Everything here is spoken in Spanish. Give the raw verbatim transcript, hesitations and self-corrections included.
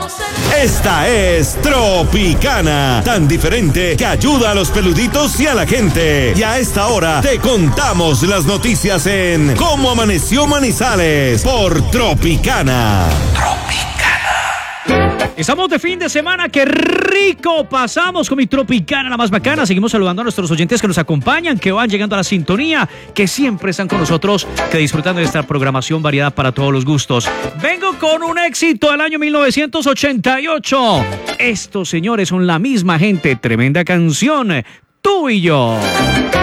Esta es Tropicana, tan diferente que ayuda a los peluditos y a la gente. Y a esta hora te contamos las noticias en Cómo Amaneció Manizales por Tropicana. Tropicana. Estamos de fin de semana, qué rico pasamos con mi Tropicana, la más bacana. Seguimos saludando a nuestros oyentes que nos acompañan, que van llegando a la sintonía, que siempre están con nosotros, que disfrutan de esta programación variada para todos los gustos. Vengo con un éxito del año mil novecientos ochenta y ocho. Estos señores son la misma gente, tremenda canción, Tú y Yo.